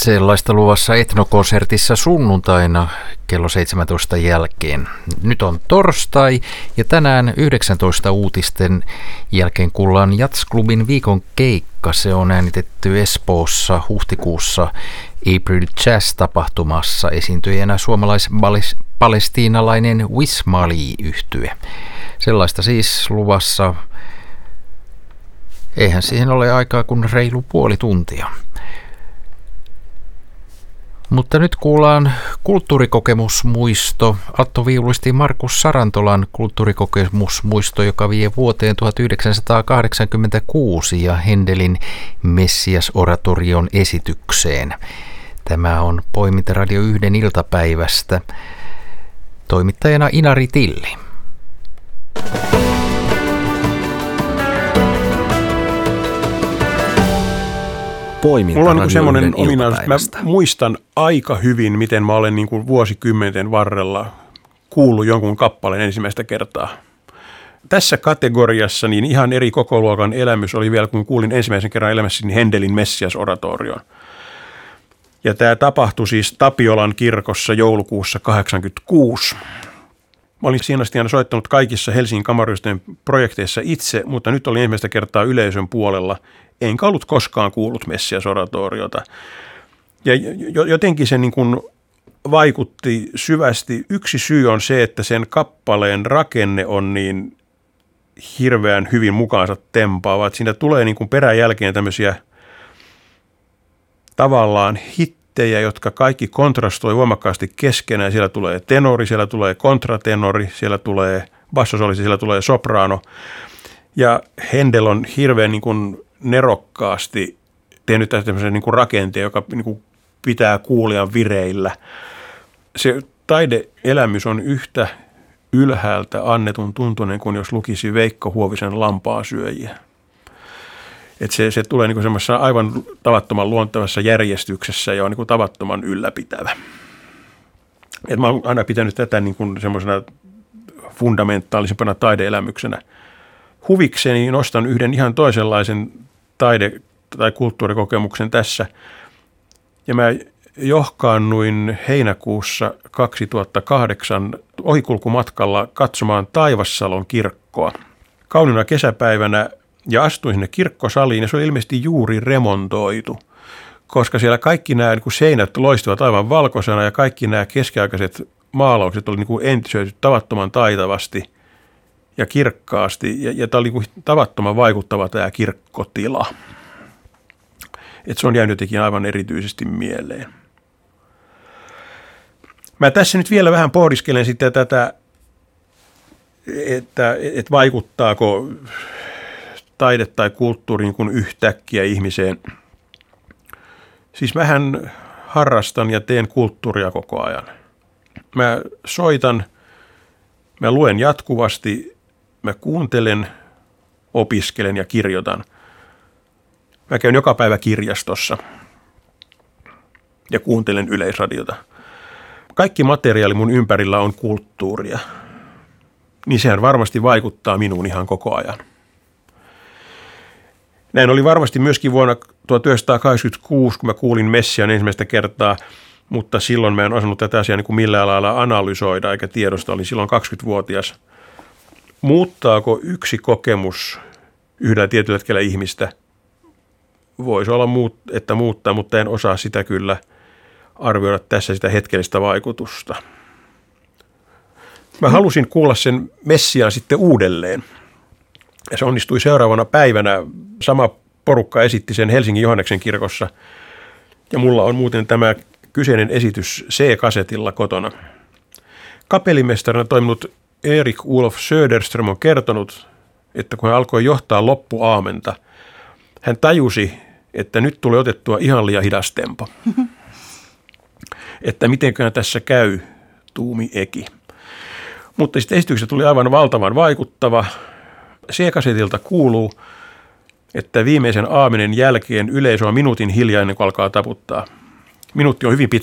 Sellaista luvassa Etnokonsertissa sunnuntaina kello 17 jälkeen. Nyt on torstai ja tänään 19 uutisten jälkeen kuullaan Jazzklubin viikon keikka. Se on äänitetty Espoossa huhtikuussa April Jazz-tapahtumassa esiintyjänä suomalais-palestiinalainen Wismali-yhtye. Sellaista siis luvassa. Eihän siihen ole aikaa kuin reilu puoli tuntia. Mutta nyt kuullaan kulttuurikokemusmuisto, Atto-viuluisti Markus Sarantolan kulttuurikokemusmuisto, joka vie vuoteen 1986 ja Händelin Messias-oratorion esitykseen. Tämä on poiminta Radio 1 iltapäivästä. Toimittajana Inari Tilli. Mulla on semmoinen ominaisuus, mä muistan aika hyvin, miten mä olen vuosikymmenten varrella kuullut jonkun kappaleen ensimmäistä kertaa. Tässä kategoriassa niin ihan eri kokoluokan elämys oli vielä, kun kuulin ensimmäisen kerran elämässäni Händelin Messias-oratorion. Ja tämä tapahtui siis Tapiolan kirkossa joulukuussa 1986. Mä olin siinä aina soittanut kaikissa Helsingin kamariorkesterin projekteissa itse, mutta nyt olin ensimmäistä kertaa yleisön puolella. Enkä ollut koskaan kuullut Messias-oratoriota. Ja jotenkin se vaikutti syvästi. Yksi syy on se, että sen kappaleen rakenne on niin hirveän hyvin mukaansa tempaava. Että siinä tulee peräjälkeen tämmöisiä tavallaan hittejä, jotka kaikki kontrastoi voimakkaasti keskenään. Siellä tulee tenori, siellä tulee kontratenori, siellä tulee bassosolisti, siellä tulee sopraano. Ja Händel on hirveän nerokkaasti tehnyt tämmöisen rakenteen, joka pitää kuulijan vireillä. Se taideelämys on yhtä ylhäältä annetun tuntunen kuin jos lukisi Veikko Huovisen Lampaasyöjiä. Että se tulee semmoisessa aivan tavattoman luontevassa järjestyksessä ja on tavattoman ylläpitävä. Et mä oon aina pitänyt tätä semmoisena fundamentaalisempana taideelämyksenä. Huvikseni nostan yhden ihan toisenlaisen taide- tai kulttuurikokemuksen tässä. Ja mä johkaannuin heinäkuussa 2008 ohikulkumatkalla katsomaan Taivassalon kirkkoa. Kauniina kesäpäivänä ja astuin sinne kirkkosaliin ja se oli ilmeisesti juuri remontoitu, koska siellä kaikki nämä seinät loistivat aivan valkoisena ja kaikki nämä keskiaikaiset maalaukset oli entisöity tavattoman taitavasti ja kirkkaasti, ja tämä oli tavattoman vaikuttava tämä kirkkotila. Että se on jäänyt jotenkin aivan erityisesti mieleen. Mä tässä nyt vielä vähän pohdiskelen sitten tätä, että vaikuttaako taide tai kulttuuri yhtäkkiä ihmiseen. Siis mähän harrastan ja teen kulttuuria koko ajan. Mä soitan, mä luen jatkuvasti, mä kuuntelen, opiskelen ja kirjoitan. Mä käyn joka päivä kirjastossa ja kuuntelen Yleisradiota. Kaikki materiaali mun ympärillä on kulttuuria. Niin sehän varmasti vaikuttaa minuun ihan koko ajan. Näin oli varmasti myöskin vuonna 1986, kun mä kuulin Messian ensimmäistä kertaa, mutta silloin mä en osannut tätä asiaa millään lailla analysoida eikä tiedosta, olin silloin 20-vuotias. Muuttaako yksi kokemus yhdellä tietyllä hetkellä ihmistä? Voisi olla, että muuttaa, mutta en osaa sitä kyllä arvioida tässä sitä hetkellistä vaikutusta. Mä halusin kuulla sen Messiaan sitten uudelleen. Ja se onnistui seuraavana päivänä. Sama porukka esitti sen Helsingin Johanneksen kirkossa. Ja mulla on muuten tämä kyseinen esitys C-kasetilla kotona. Kapellimestarina toiminut Erik Olof Söderström on kertonut, että kun hän alkoi johtaa loppuaamenta, hän tajusi, että nyt tulee otettua ihan liian hidas tempo. Että mitenköhän tässä käy, tuumi Eki. Mutta sitten esityksestä tuli aivan valtavan vaikuttava. C-kasetilta kuuluu, että viimeisen aamenen jälkeen yleisö on minuutin hiljaa ennen kuin alkaa taputtaa. Minuutti on hyvin pitkä